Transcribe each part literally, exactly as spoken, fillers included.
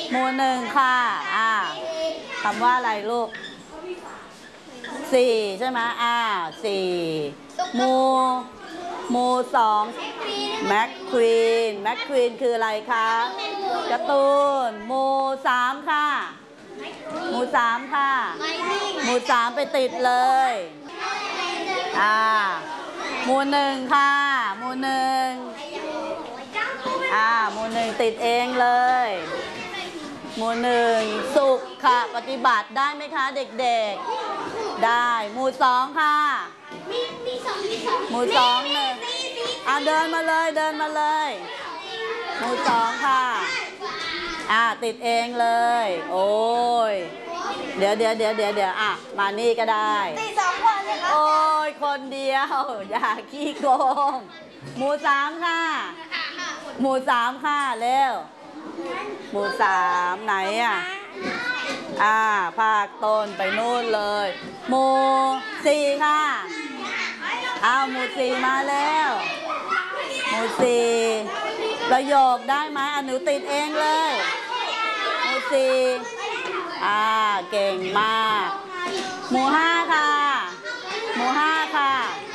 หมู่หนึ่งค่ะอ่าคำว่าอะไรลูกสี่ใช่ไหมอ่าสี่หมู่หมู่สองแม็กควีนแม็กควีนคืออะไรคะการ์ตูนหมู่สามค่ะหมู่สามค่ะหมู่สามไปติดเลยอ่าหมู่หนึ่งค่ะหมู่หนึ่งอ่าหมู่หนึ่งติดเองเลยหมู่หนึ่งสุขค่ะปฏิบัติได้ไหมคะเด็กๆได้หมู่สองค่ะหมู่สองหนึ่งอ่าเดินมาเลยเดินมาเลยหมู่สองค่ะอ่าติดเองเลยโอ้ยเดี๋ยวเดี๋ยวเดี๋ยวเดี๋ยวเดี๋ยวอ่ะมานี่ก็ได้ติดสองคนเลยค่ะโอ้ยคนเดียวอย่าขี้โกงหมู่สามค่ะหมู่สามค่ะเร็วหมู่สามไหนอ่ะอ่าภาคต้นไปนู่นเลยหมู่สี่ค่ะอ้าวหมู่สี่มาแล้วหมู่สี่ประโยคได้ไหมอ่ะหนูติดเองเลยหมู่สี่อ่าเก่งมากหมู่ห้าค่ะหมู่ห้าค่ะ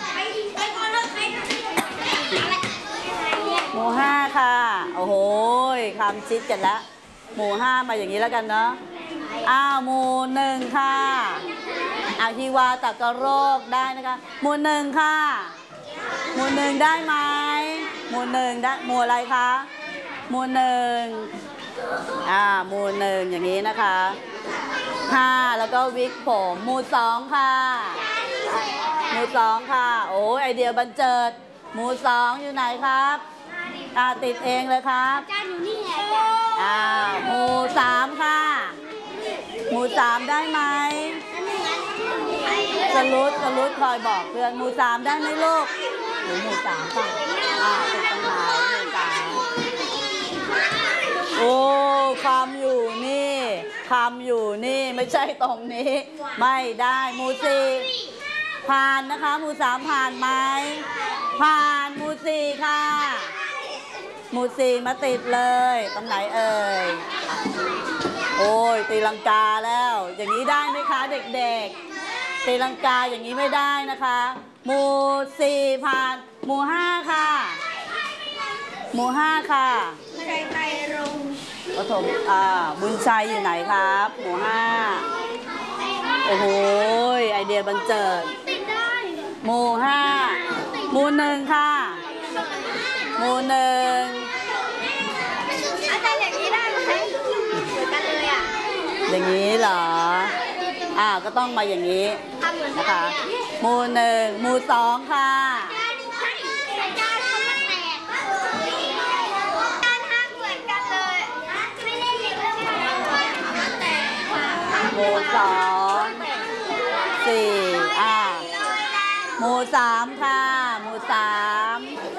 หมู่ห้าค่ะโอ้โหคำชิดกันแล้วหมู่ห้ามาอย่างนี้แล้วกันเนาะอ้าวหมู่หนึ่งค่ะอาฮิวาตากโรคได้นะคะหมู่หนึ่งค่ะหมู่หนึ่งได้ไหมหมู่หนึ่งได้หมู่อะไรคะหมู่หนึ่งอ่าหมู่หนึ่งอย่างนี้นะคะห้าแล้วก็วิกผมหมู่สองค่ะหมู่สองค่ะโอ้ยไอเดียบันเจิดหมู่สองอยู่ไหนครับอ่าติดเองเลยครับอาจารย์อยู่นี่ไงอ่าหมู่สามค่ะหมู่สามได้ไหมสรุปสรุปคอยบอกเพื่อนหมู่สามได้ไหมลูกหรือหมู่สามค่ะอ่าติดตรงไหนหมู่สามโอ้คำอยู่นี่คำอยู่นี่ไม่ใช่ตรงนี้ไม่ได้หมู่สี่ผ่านนะคะหมู่สามผ่านไหมผ่านหมู่สี่ค่ะหมู่สี่มาติดเลยตรงไหนเอ่ยโอ้ยตีลังกาแล้วอย่างนี้ได้ไหมคะเด็กๆตีลังกาอย่างนี้ไม่ได้นะคะหมู่สี่ผ่านหมู่ห้าค่ะหมู่ห้าค่ะใจไตรงปฐมอ่าบุญชัยอยู่ไหนครับหมู่ห้าโอ้โหไอเดียบันเจิดหมู่ห้าหมู่หนึ่งค่ะหมู่หนึ่งอาจารย์อย่างนี้ได้ไหมเหมือนกันเลยอ่ะอย่างนี้เหรออ่าก็ต้องมาอย่างนี้นะคะหมู่หนึ่งหมู่สองค่ะหมู่สองสี่อ่าหมู่สามค่ะหมู่สาม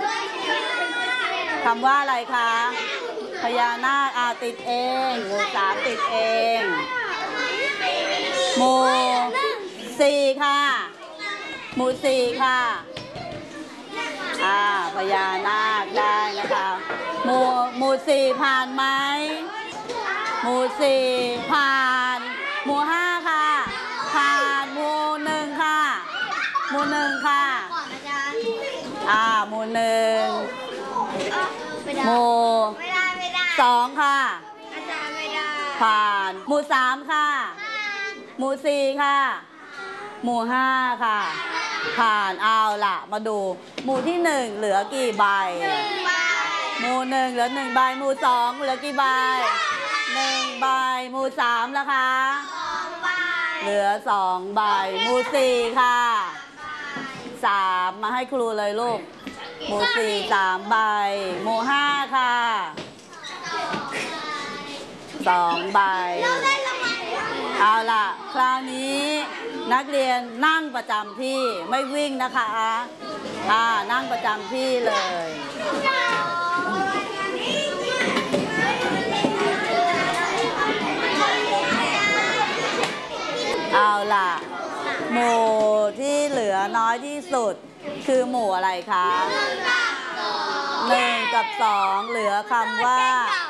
คำว่าอะไรคะพญานาคอาติดเองหมู่สามติดเองหมู่สี่ค่ะหมู่สี่ค่ะอ่าพญานาคได้นะคะหมู่หมู่สี่ผ่านไหมหมู่สี่ผ่านหมู่ห้าค่ะผ่านหมู่หนึ่งค่ะหมู่หนึ่งค่ะอ่าหมู่หนึ่งหมู่สองค่ะผ่านหมู่สามค่ะหมู่สี่ค่ะหมู่ห้าค่ะผ่านเอาล่ะมาดูหมู่ที่หนึ่งเหลือกี่ใบหมู่หนึ่งเหลือหนึ่งใบหมู่สองเหลือกี่ใบหนึ่งใบหมู่สามแล้วคะเหลือสองใบหมู่สี่ค่ะสามมาให้ครูเลยลูกหมู่สี่สามใบหมู่ห้าค่ะสองใบเอาล่ะคราวนี้นักเรียนนั่งประจำที่ไม่วิ่งนะคะอ่านั่งประจำที่เลยเอาล่ะหมู่ที่เหลือน้อยที่สุดคือหมู่อะไรคะหนึ่งกับสองเหลือคำว่า